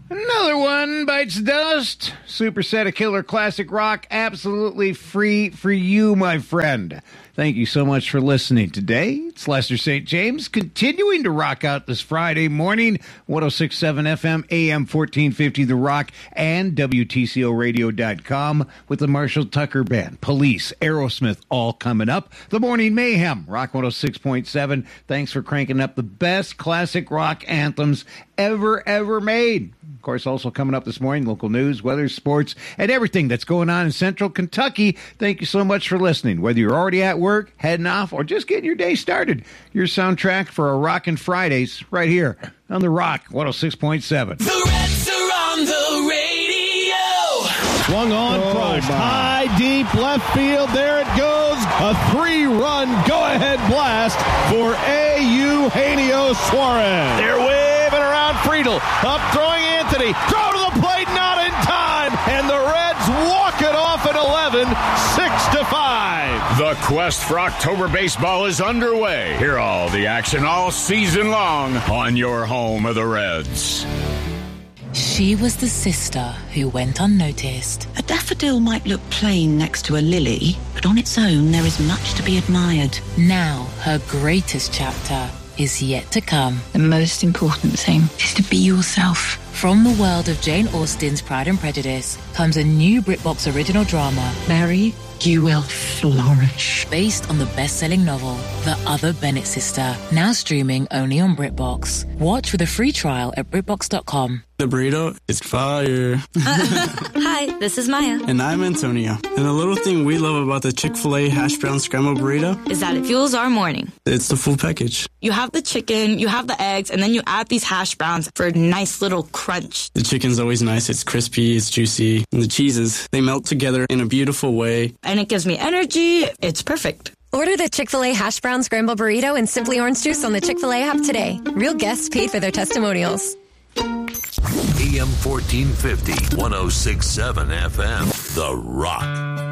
Another one bites dust. Super Set of Killer Classic Rock, absolutely free for you, my friend. Thank you so much for listening today. It's Lester St. James continuing to rock out this Friday morning. 106.7 FM, AM 1450 The Rock, and WTCORadio.com with the Marshall Tucker Band, Police, Aerosmith, all coming up. The Morning Mayhem, Rock 106.7. Thanks for cranking up the best classic rock anthems ever made. Of course, also coming up this morning, local news, weather, sports, and everything that's going on in Central Kentucky. Thank you so much for listening. Whether you're already at work, heading off, or just getting your day started, your soundtrack for a Rockin' Fridays right here on The Rock 106.7. The Reds are on the radio. Swung on, crushed. High, deep, left field. There it goes. A 3-run go-ahead blast for Eugenio Suarez. They're waving around Friedel. Up throwing Anthony. Throw to the plate, not in time. And the Reds walk it off at 11, 6-5. The quest for October baseball is underway. Hear all the action all season long on your home of the Reds. She was the sister who went unnoticed. A daffodil might look plain next to a lily, but on its own there is much to be admired. Now her greatest chapter is yet to come. The most important thing is to be yourself. From the world of Jane Austen's Pride and Prejudice comes a new BritBox original drama. Mary, you will flourish. Based on the best-selling novel, The Other Bennett Sister, now streaming only on BritBox. Watch with a free trial at BritBox.com. The burrito is fire. Hi, this is Maya. And I'm Antonio. And the little thing we love about the Chick-fil-A hash brown scrambled burrito is that it fuels our morning. It's the full package. You have the chicken, you have the eggs, and then you add these hash browns for a nice little crunch. The chicken's always nice. It's crispy, it's juicy. And the cheeses, they melt together in a beautiful way. And it gives me energy. It's perfect. Order the Chick-fil-A hash brown scrambled burrito and Simply Orange Juice on the Chick-fil-A app today. Real guests paid for their testimonials. AM 1450, 106.7 FM, The Rock.